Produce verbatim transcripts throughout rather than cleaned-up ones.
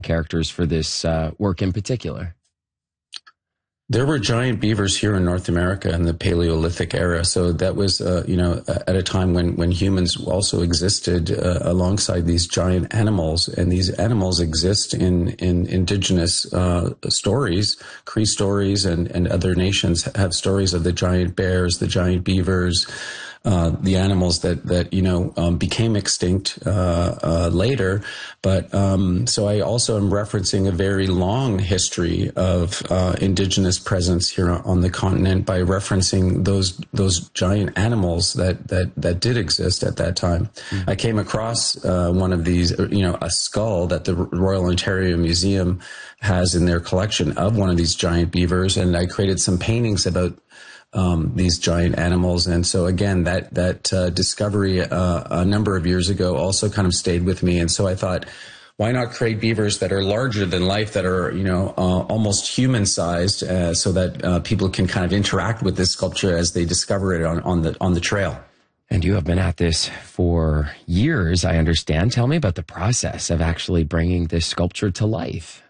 characters for this uh, work in particular? There were giant beavers here in North America in the Paleolithic era. So that was, uh, you know, at a time when, when humans also existed uh, alongside these giant animals. And these animals exist in, in indigenous uh, stories. Cree stories and, and other nations have stories of the giant bears, the giant beavers, Uh, the animals that, that, you know, um, became extinct, uh, uh, later. But, um, so I also am referencing a very long history of, uh, indigenous presence here on the continent by referencing those, those giant animals that, that, that did exist at that time. Mm-hmm. I came across, uh, one of these, you know, a skull that the Royal Ontario Museum has in their collection of one of these giant beavers. And I created some paintings about Um, these giant animals. And so again, that, that, uh, discovery, uh, a number of years ago also kind of stayed with me. And so I thought, why not create beavers that are larger than life, that are, you know, uh, almost human sized, uh, so that, uh, people can kind of interact with this sculpture as they discover it on, on the, on the trail. And you have been at this for years, I understand. Tell me about the process of actually bringing this sculpture to life.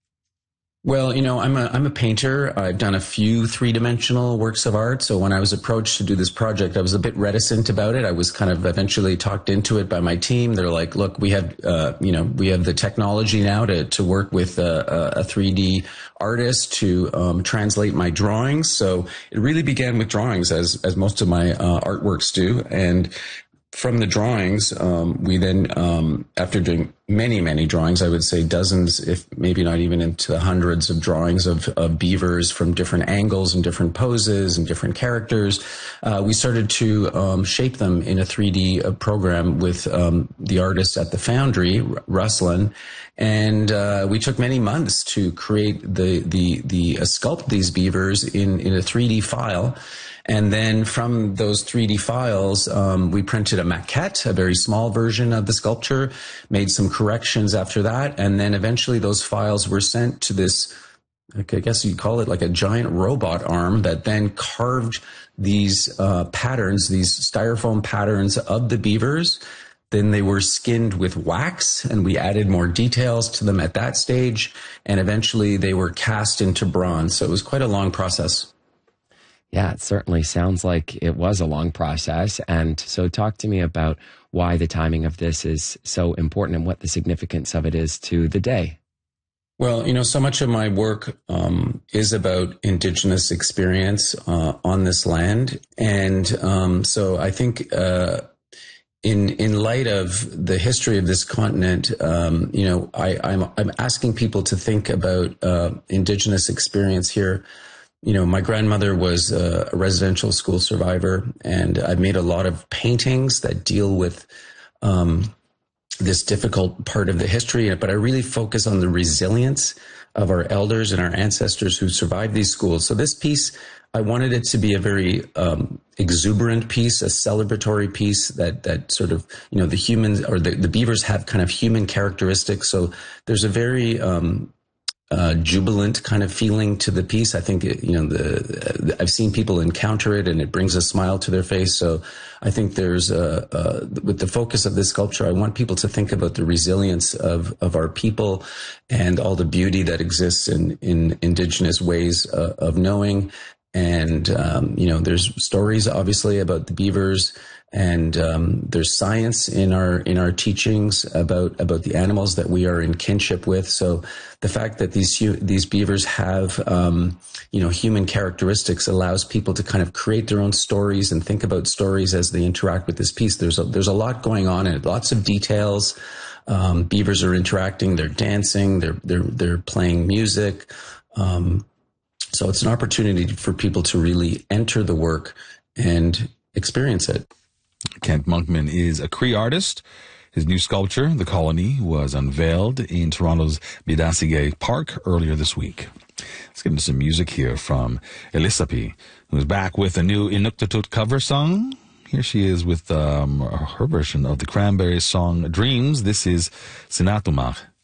Well, you know, I'm a, I'm a painter. I've done a few three-dimensional works of art. So when I was approached to do this project, I was a bit reticent about it. I was kind of eventually talked into it by my team. They're like, look, we have, uh, you know, we have the technology now to, to work with a, a three D artist to, um, translate my drawings. So it really began with drawings, as, as most of my, uh, artworks do. And from the drawings, um, we then, um, after doing many, many drawings, I would say dozens, if maybe not even into the hundreds of drawings of, of beavers from different angles and different poses and different characters, uh, we started to um, shape them in a three D uh, program with um, the artist at the Foundry, Ruslan. And uh, we took many months to create the, the, the uh, sculpt these beavers in, in a three D file. And then from those three D files, um, we printed a maquette, a very small version of the sculpture, made some corrections after that. And then eventually those files were sent to this, I guess you'd call it like a giant robot arm that then carved these uh, patterns, these styrofoam patterns of the beavers. Then they were skinned with wax, and we added more details to them at that stage. And eventually they were cast into bronze. So it was quite a long process. Yeah, it certainly sounds like it was a long process. And so talk to me about why the timing of this is so important and what the significance of it is to the day. Well, you know, so much of my work um, is about Indigenous experience uh, on this land. And um, so I think uh, in in light of the history of this continent, um, you know, I, I'm, I'm asking people to think about uh, Indigenous experience here. You know, my grandmother was a residential school survivor, and I've made a lot of paintings that deal with um, this difficult part of the history, but I really focus on the resilience of our elders and our ancestors who survived these schools. So this piece, I wanted it to be a very um, exuberant piece, a celebratory piece that that sort of, you know, the humans or the, the beavers have kind of human characteristics. So there's a very um, uh, jubilant kind of feeling to the piece. I think, it, you know, the, I've seen people encounter it and it brings a smile to their face. So I think there's a, a with the focus of this sculpture, I want people to think about the resilience of, of our people and all the beauty that exists in, in Indigenous ways uh, of knowing. And, um, you know, there's stories obviously about the beavers, and um, there's science in our in our teachings about about the animals that we are in kinship with. So the fact that these these beavers have um, you know human characteristics allows people to kind of create their own stories and think about stories as they interact with this piece. There's a, there's a lot going on in it, lots of details. Um, beavers are interacting, they're dancing, they're they're they're playing music. Um, so it's an opportunity for people to really enter the work and experience it. Kent Monkman is a Cree artist. His new sculpture, The Colony, was unveiled in Toronto's Bidasige Park earlier this week. Let's get into some music here from Elisapi, who's back with a new Inuktitut cover song. Here she is with um, her version of the Cranberries song Dreams. This is Sinatumak.